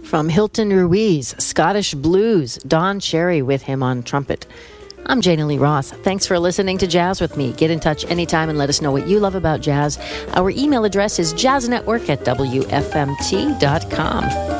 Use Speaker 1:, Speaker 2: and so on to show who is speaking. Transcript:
Speaker 1: From Hilton Ruiz, Scottish Blues, Don Cherry with him on trumpet. I'm Jana Lee Roth. Thanks for listening to Jazz with me. Get in touch anytime and let us know what you love about jazz. Our email address is jazznetwork@wfmt.com.